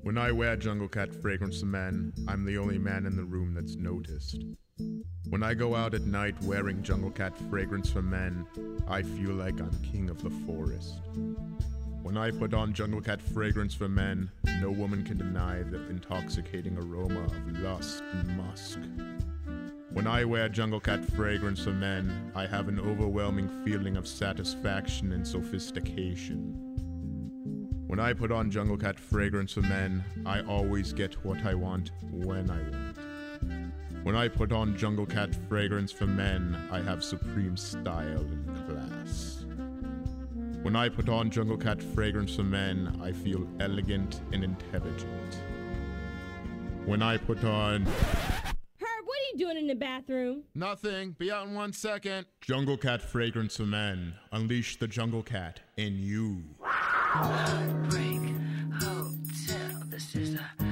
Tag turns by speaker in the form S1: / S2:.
S1: When I wear Jungle Cat fragrance for men, I'm the only man in the room that's noticed. When I go out at night wearing Jungle Cat fragrance for men, I feel like I'm king of the forest. When I put on Jungle Cat fragrance for men, no woman can deny the intoxicating aroma of lust and musk. When I wear Jungle Cat fragrance for men, I have an overwhelming feeling of satisfaction and sophistication. When I put on Jungle Cat fragrance for men, I always get what I want when I want. When I put on Jungle Cat fragrance for men, I have supreme style and class. When I put on Jungle Cat fragrance for men, I feel elegant and intelligent. When I put on...
S2: Herb, what are you doing in the bathroom?
S1: Nothing. Be out in 1 second. Jungle Cat fragrance for men. Unleash the Jungle Cat in you.
S3: Heartbreak Hotel. This is a